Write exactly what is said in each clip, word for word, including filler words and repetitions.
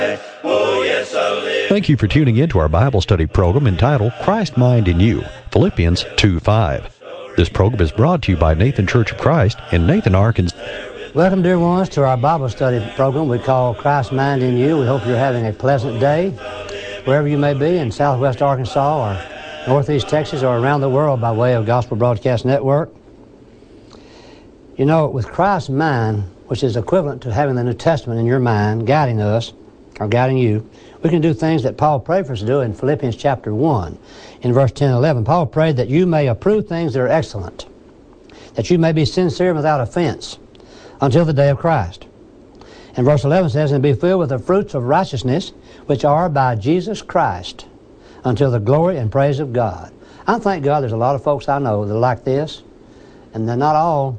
Oh, yes, I'll live. Thank you for tuning in to our Bible study program entitled Christ Mind in You, Philippians two five. This program is brought to you by Nathan Church of Christ in Nathan, Arkansas. Welcome, dear ones, to our Bible study program we call Christ Mind in You. We hope you're having a pleasant day, wherever you may be, in southwest Arkansas or northeast Texas or around the world by way of Gospel Broadcast Network. You know, with Christ's mind, which is equivalent to having the New Testament in your mind, guiding us, or guiding you, we can do things that Paul prayed for us to do in Philippians chapter one. In verse ten and eleven, Paul prayed that you may approve things that are excellent, that you may be sincere and without offense until the day of Christ. And verse eleven says, and be filled with the fruits of righteousness, which are by Jesus Christ, until the glory and praise of God. I thank God there's a lot of folks I know that are like this, and they're not all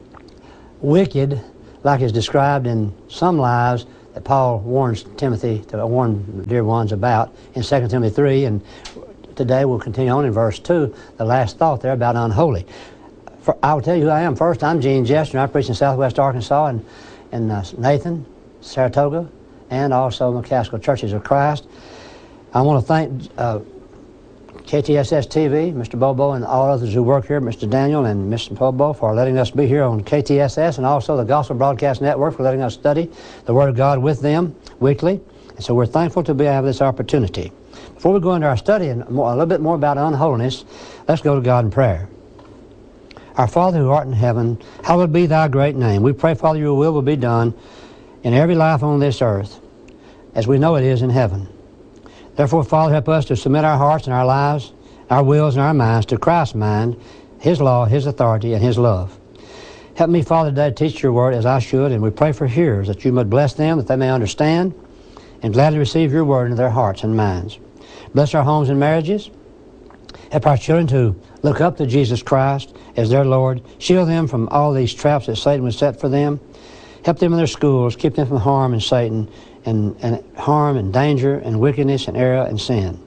wicked like is described in some lives that Paul warns Timothy, to warn dear ones about in Second Timothy three, and today we'll continue on in verse two, the last thought there about unholy. For, I will tell you who I am. First, I'm Gene Jester, and I preach in southwest Arkansas and in uh, Nathan, Saratoga, and also McCaskill Churches of Christ. I want to thank uh, K T S S T V, Mister Bobo, and all others who work here, Mister Daniel and Mister Bobo, for letting us be here on K T S S, and also the Gospel Broadcast Network for letting us study the Word of God with them weekly. And so we're thankful to be have this opportunity. Before we go into our study and more, a little bit more about unholiness, let's go to God in prayer. Our Father who art in heaven, hallowed be thy great name. We pray, Father, your will will be done in every life on this earth, as we know it is in heaven. Therefore, Father, help us to submit our hearts and our lives, our wills and our minds to Christ's mind, His law, His authority, and His love. Help me, Father, today to teach your word as I should, and we pray for hearers that you might bless them, that they may understand and gladly receive your word into their hearts and minds. Bless our homes and marriages. Help our children to look up to Jesus Christ as their Lord. Shield them from all these traps that Satan would set for them. Help them in their schools. Keep them from harm and Satan, and, and harm and danger and wickedness and error and sin.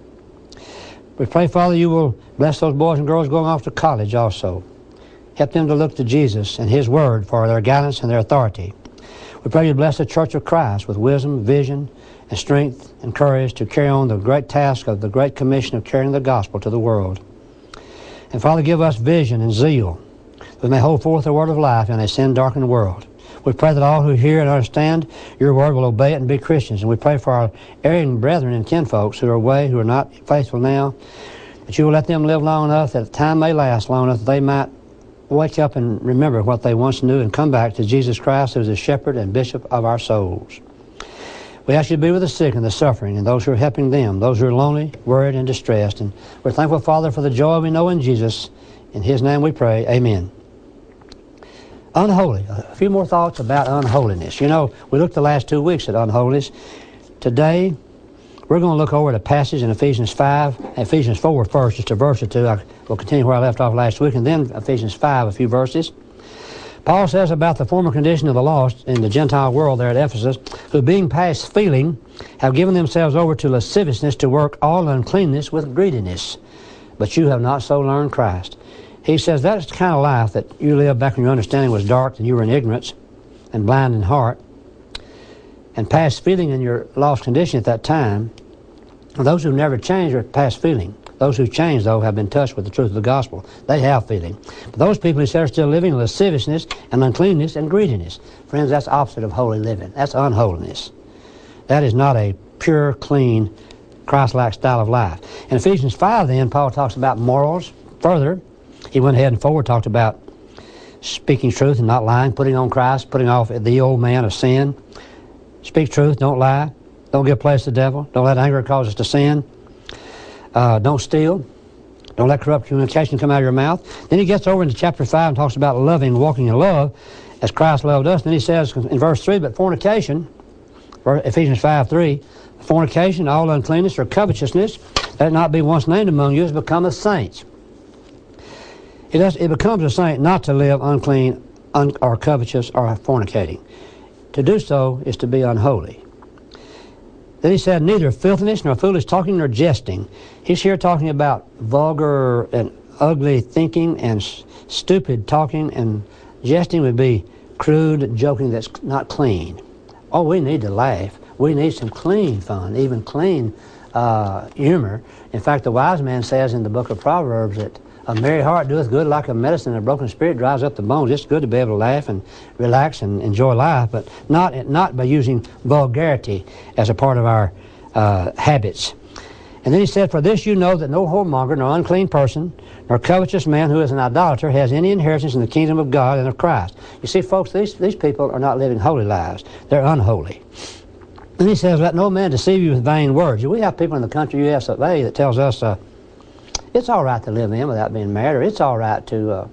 We pray, Father, you will bless those boys and girls going off to college also. Help them to look to Jesus and His Word for their guidance and their authority. We pray you bless the Church of Christ with wisdom, vision, and strength and courage to carry on the great task of the great commission of carrying the gospel to the world. And Father, give us vision and zeal that we may hold forth the word of life in a sin-darkened world. We pray that all who hear and understand your word will obey it and be Christians. And we pray for our erring brethren and kinfolks who are away, who are not faithful now, that you will let them live long enough that time may last long enough that they might wake up and remember what they once knew and come back to Jesus Christ, who is the shepherd and bishop of our souls. We ask you to be with the sick and the suffering and those who are helping them, those who are lonely, worried, and distressed. And we're thankful, Father, for the joy we know in Jesus. In His name we pray. Amen. Unholy. A few more thoughts about unholiness. You know, we looked the last two weeks at unholiness. Today, we're going to look over at a passage in Ephesians five, Ephesians four first, just a verse or two. I will continue where I left off last week, and then Ephesians five, a few verses. Paul says about the former condition of the lost in the Gentile world there at Ephesus, who being past feeling, have given themselves over to lasciviousness to work all uncleanness with greediness. But you have not so learned Christ. He says that's the kind of life that you lived back when your understanding was dark and you were in ignorance and blind in heart and past feeling in your lost condition at that time. And those who never changed are past feeling. Those who changed, though, have been touched with the truth of the gospel. They have feeling. But those people, he said, are still living in lasciviousness and uncleanness and greediness. Friends, that's opposite of holy living. That's unholiness. That is not a pure, clean, Christ-like style of life. In Ephesians five, then, Paul talks about morals further. He went ahead and forward talked about speaking truth and not lying, putting on Christ, putting off the old man of sin. Speak truth, don't lie. Don't give place to the devil. Don't let anger cause us to sin. Uh, don't steal. Don't let corrupt communication come out of your mouth. Then he gets over into chapter five and talks about loving, walking in love as Christ loved us. Then he says in verse three, but fornication, Ephesians five three, fornication, all uncleanness or covetousness, let it not be once named among you, as becometh saints. It, does, it becomes a saint not to live unclean un, or covetous or fornicating. To do so is to be unholy. Then he said, neither filthiness nor foolish talking nor jesting. He's here talking about vulgar and ugly thinking and s- stupid talking, and jesting would be crude joking that's not clean. Oh, we need to laugh. We need some clean fun, even clean uh, humor. In fact, the wise man says in the book of Proverbs that a merry heart doeth good like a medicine, and a broken spirit dries up the bones. It's good to be able to laugh and relax and enjoy life, but not not by using vulgarity as a part of our uh, habits. And then he said, for this you know that no whoremonger, nor unclean person, nor covetous man who is an idolater has any inheritance in the kingdom of God and of Christ. You see, folks, these, these people are not living holy lives. They're unholy. And he says, let no man deceive you with vain words. We have people in the country U S of A that tells us uh, it's all right to live in without being married, or it's all right to uh,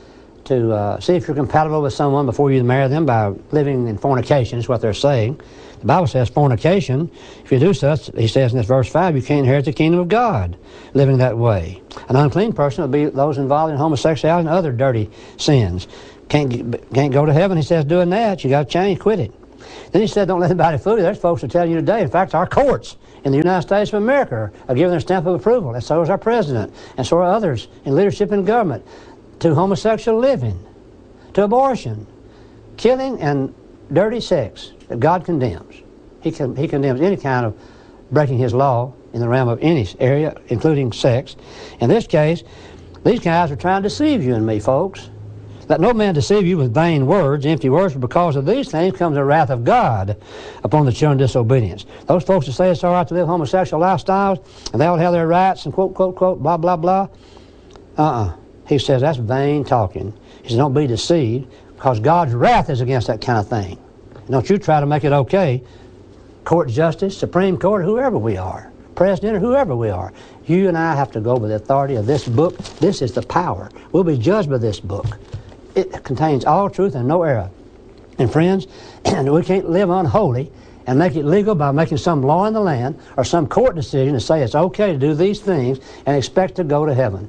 to uh, see if you're compatible with someone before you marry them by living in fornication, is what they're saying. The Bible says fornication, if you do such, he says in this verse five, you can't inherit the kingdom of God living that way. An unclean person would be those involved in homosexuality and other dirty sins. Can't, can't go to heaven, he says, doing that. You got to change, quit it. Then he said, don't let anybody fool you. There's folks who tell you today, in fact, our courts in the United States of America are giving their stamp of approval, and so is our president, and so are others in leadership and government, to homosexual living, to abortion, killing, and dirty sex that God condemns. He, con he condemns any kind of breaking his law in the realm of any area, including sex. In this case, these guys are trying to deceive you and me, folks. Let no man deceive you with vain words, empty words, for because of these things comes the wrath of God upon the children of disobedience. Those folks that say it's all right to live homosexual lifestyles, and they all have their rights, and quote, quote, quote, blah, blah, blah. Uh-uh. He says that's vain talking. He says don't be deceived, because God's wrath is against that kind of thing. Don't you try to make it okay. Court justice, Supreme Court, whoever we are, president or whoever we are. You and I have to go by the authority of this book. This is the power. We'll be judged by this book. It contains all truth and no error. And friends, we can't live unholy and make it legal by making some law in the land or some court decision to say it's okay to do these things and expect to go to heaven.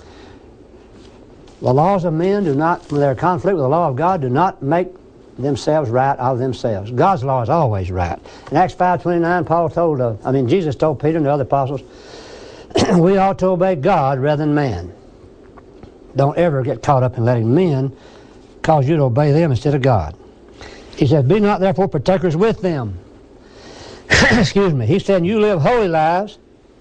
The laws of men do not, when they're in conflict with the law of God, do not make themselves right out of themselves. God's law is always right. In Acts five twenty-nine, Paul told, uh, I mean, Jesus told Peter and the other apostles, we ought to obey God rather than man. Don't ever get caught up in letting men cause you to obey them instead of God. He said, be not therefore partakers with them. Excuse me. He said, you live holy lives,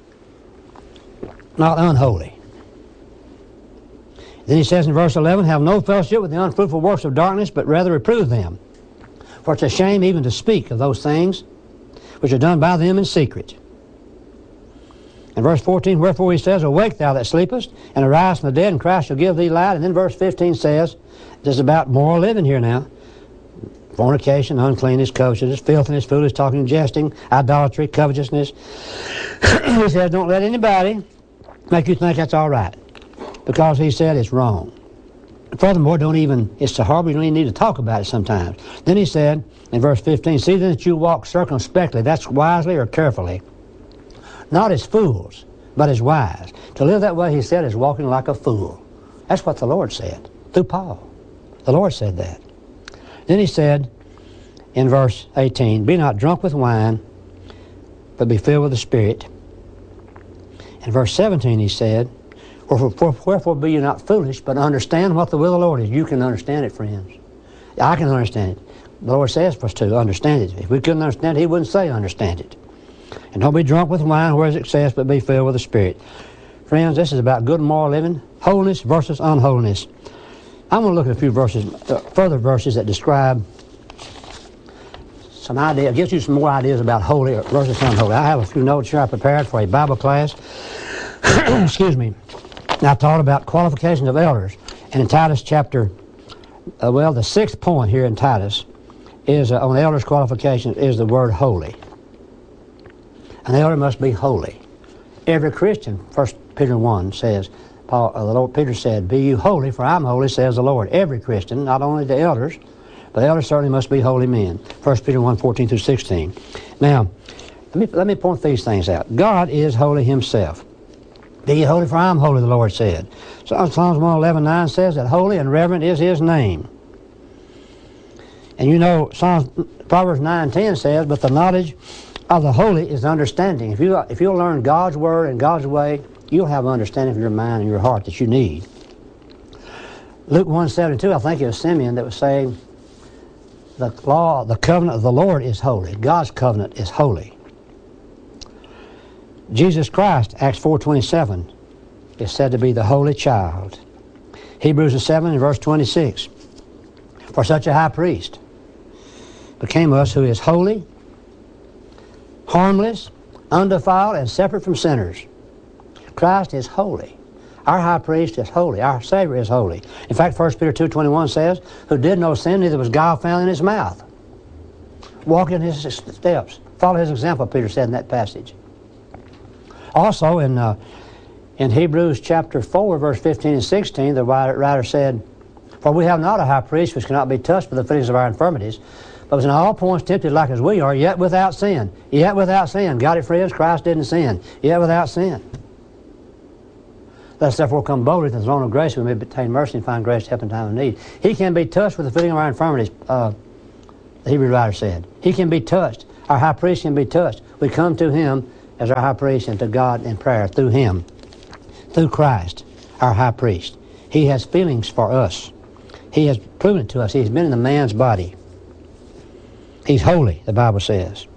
not unholy. Then he says in verse eleven, have no fellowship with the unfruitful works of darkness, but rather reprove them. For it's a shame even to speak of those things which are done by them in secret. In verse fourteen, wherefore he says, awake thou that sleepest, and arise from the dead, and Christ shall give thee light. And then verse fifteen says, this is about moral living here now. Fornication, uncleanness, covetousness, filthiness, foolish talking, jesting, idolatry, covetousness. He says, don't let anybody make you think that's all right, because he said it's wrong. Furthermore, don't even, it's so horrible you don't even need to talk about it sometimes. Then he said in verse fifteen, see then that you walk circumspectly, that's wisely or carefully, not as fools, but as wise. To live that way, he said, is walking like a fool. That's what the Lord said through Paul. The Lord said that. Then he said in verse eighteen, be not drunk with wine, but be filled with the Spirit. In verse seventeen he said, wherefore, wherefore be you not foolish, but understand what the will of the Lord is. You can understand it, friends. I can understand it. The Lord says for us to understand it. If we couldn't understand it, he wouldn't say understand it. And don't be drunk with wine, whereas it says, but be filled with the Spirit. Friends, this is about good moral living, holiness versus unholiness. I'm going to look at a few verses, uh, further verses that describe some idea, gives you some more ideas about holy versus unholy. I have a few notes here I prepared for a Bible class. Excuse me. And I taught about qualifications of elders. And in Titus chapter, uh, well, the sixth point here in Titus is uh, on elders' qualifications is the word holy. An elder must be holy. Every Christian, First Peter one says, Paul, uh, the Lord Peter said, be you holy, for I'm holy, says the Lord. Every Christian, not only the elders, but the elders certainly must be holy men. First Peter one, fourteen through sixteen. Now, let me, let me point these things out. God is holy himself. Be ye holy, for I am holy, the Lord said. So Psalms one eleven nine says that holy and reverent is his name. And you know, Psalms, Proverbs nine ten says, but the knowledge of the holy is understanding. If, you, if you'll learn God's word and God's way, you'll have understanding of your mind and your heart that you need. Luke one seventy-two, I think it was Simeon that was saying, The law, the covenant of the Lord is holy. God's covenant is holy. Jesus Christ, Acts four twenty-seven, is said to be the holy child. Hebrews seven and verse twenty-six. For such a high priest became us who is holy, harmless, undefiled, and separate from sinners. Christ is holy. Our high priest is holy. Our Savior is holy. In fact, First Peter two twenty-one says, who did no sin, neither was guile found in his mouth. Walk in his steps. Follow his example, Peter said in that passage. Also, in, uh, in Hebrews chapter four, verse fifteen and sixteen, the writer said, for we have not a high priest which cannot be touched with the feelings of our infirmities, but was in all points tempted like as we are, yet without sin. Yet without sin. Got it, friends? Christ didn't sin. Yet without sin. Let us therefore come boldly to the throne of grace, we may obtain mercy and find grace to help in time of need. He can be touched with the feeling of our infirmities, uh, the Hebrew writer said. He can be touched. Our high priest can be touched. We come to him as our high priest and to God in prayer through him, through Christ, our high priest. He has feelings for us. He has proven it to us. He's been in the man's body. He's holy, the Bible says.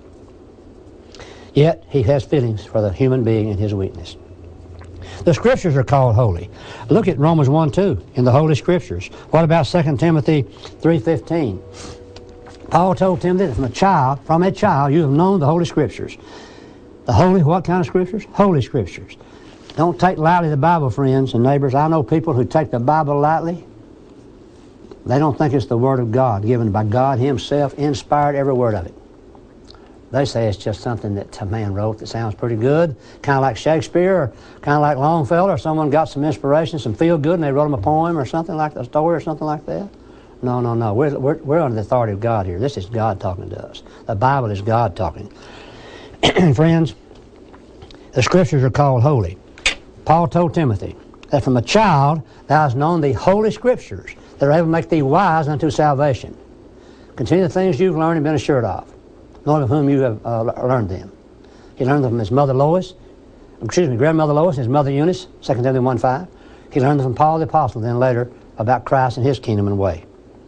Yet he has feelings for the human being in his weakness. The Scriptures are called holy. Look at Romans one two in the Holy Scriptures. What about Second Timothy three fifteen? Paul told Timothy that from a child, from a child, you have known the Holy Scriptures. The holy, what kind of Scriptures? Holy Scriptures. Don't take lightly the Bible, friends and neighbors. I know people who take the Bible lightly. They don't think it's the Word of God, given by God Himself, inspired every word of it. They say it's just something that a man wrote that sounds pretty good, kind of like Shakespeare, or kind of like Longfellow, or someone got some inspiration, some feel good, and they wrote him a poem or something like that, a story or something like that. No, no, no. We're, we're, we're under the authority of God here. This is God talking to us. The Bible is God talking. Friends, the Scriptures are called holy. Paul told Timothy that from a child thou hast known the Holy Scriptures that are able to make thee wise unto salvation. Continue the things you've learned and been assured of, knowing of whom you have uh, learned them. He learned them from his mother Lois, excuse me, grandmother Lois and his mother Eunice, Second Timothy one five. He learned them from Paul the Apostle, then later about Christ and his kingdom and way.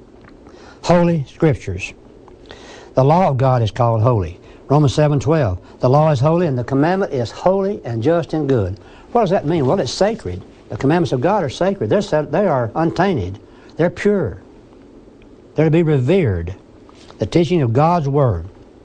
Holy Scriptures. The law of God is called holy. Romans seven twelve. The law is holy and the commandment is holy and just and good. What does that mean? Well, it's sacred. The commandments of God are sacred. They're set, they are untainted. They're pure. They're to be revered. The teaching of God's Word.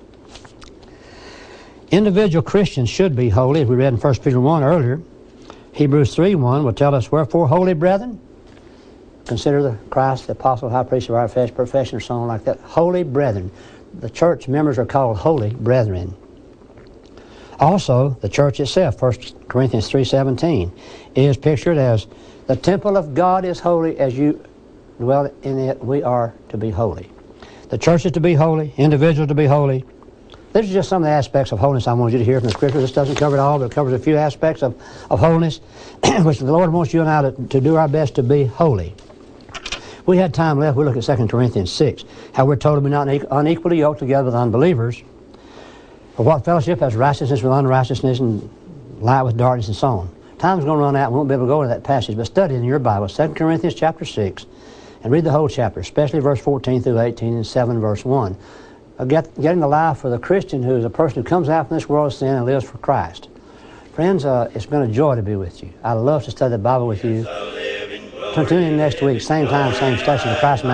Individual Christians should be holy, as we read in First Peter one earlier. Hebrews three one will tell us, wherefore, holy brethren, consider the Christ, the apostle, high priest of our profession, or something like that. Holy brethren. The church members are called holy brethren. Also, the church itself, First Corinthians three seventeen, is pictured as the temple of God is holy, as you dwell in it, we are to be holy. The church is to be holy, individuals to be holy. These are just some of the aspects of holiness I want you to hear from the Scriptures. This doesn't cover it all, but it covers a few aspects of, of holiness, which the Lord wants you and I to, to do our best to be holy. We had time left. We look at Second Corinthians six, how we're told to be not unequally yoked together with unbelievers. For what fellowship has righteousness with unrighteousness and light with darkness and so on. Time's going to run out. We won't be able to go into that passage, but study it in your Bible, Second Corinthians chapter six, and read the whole chapter, especially verse fourteen through eighteen and seven verse one. Uh, get, getting the life for the Christian who is a person who comes out from this world of sin and lives for Christ. Friends, uh, it's been a joy to be with you. I love to study the Bible with you. Tune in next week, same time, same station, the Christ Man.